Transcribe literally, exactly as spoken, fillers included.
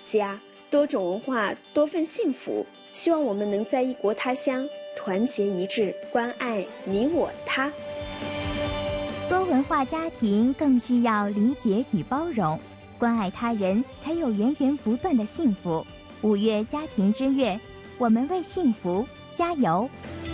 家，多种文化，多份幸福。希望我们能在异国他乡团结一致，关爱你我他。 多文化家庭更需要理解与包容，关爱他人才有源源不断的幸福。五月家庭之月，我们为幸福加油。